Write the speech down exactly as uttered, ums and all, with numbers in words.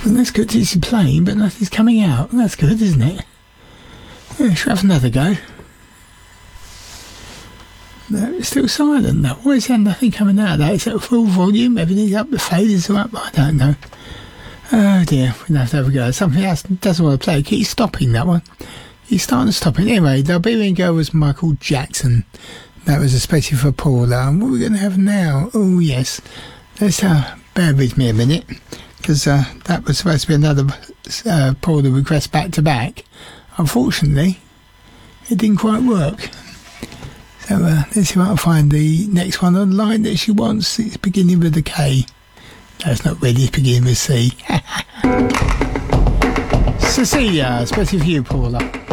And that's good. It's playing, but nothing's coming out. That's good, isn't it? Yeah, should have another go. No, it's still silent though. Why is there nothing coming out of that? Is it full volume? Everything's up, the faders are up? I don't know. Oh dear, we'll have to have a go. Something else doesn't want to play. Keep stopping that one. He's starting to stop it. Anyway, the Iberian Girl was Michael Jackson. That was especially for Paula. And what are we going to have now? Oh yes. Let's uh, bear with me a minute. Because uh, that was supposed to be another uh, Paula request back to back. Unfortunately, it didn't quite work. So uh, let's see if I can find the next one online that she wants. It's beginning with a K. No, it's not really. It's beginning with C. Cecilia, especially for you, Paula.